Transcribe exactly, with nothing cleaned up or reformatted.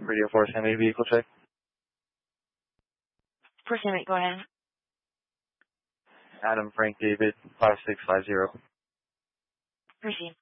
Radio four, Sammy vehicle check. For Sammy, go ahead. Adam Frank David, five six five zero. Proceed.